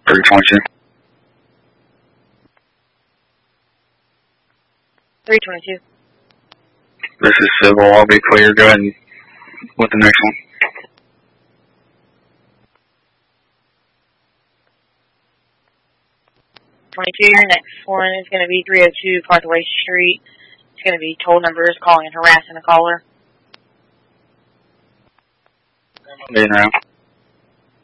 322. 322. This is Civil. I'll be clear. Go ahead and with the next one. 22, your next one is going to be 302 Parkway Street. It's going to be toll numbers calling and harassing a caller. Being around.